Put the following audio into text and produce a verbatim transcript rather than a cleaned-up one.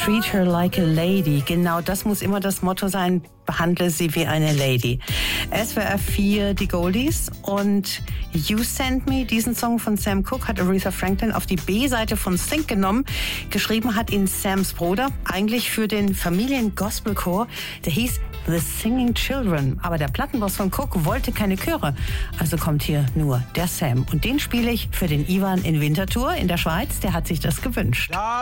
Treat her like a lady. Genau, das muss immer das Motto sein. Behandle sie wie eine Lady. S W R vier, die Goldies und You Send Me, diesen Song von Sam Cooke, hat Aretha Franklin auf die B-Seite von Think genommen. Geschrieben hat ihn Sams Bruder, eigentlich für den Familien-Gospelchor. Der hieß The Singing Children. Aber der Plattenboss von Cooke wollte keine Chöre. Also kommt hier nur der Sam. Und den spiele ich für den Ivan in Winterthur in der Schweiz. Der hat sich das gewünscht.